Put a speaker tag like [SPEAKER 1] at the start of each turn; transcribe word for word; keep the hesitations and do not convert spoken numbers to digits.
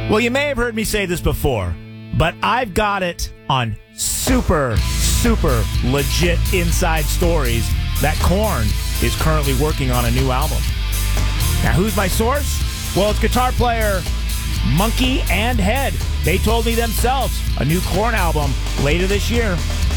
[SPEAKER 1] Well, you may have heard me say this before, but I've got it on super, super legit inside stories that Korn is currently working on a new album. Now, who's my source? Well, it's guitar player Monkey and Head. They told me themselves a new Korn album later this year.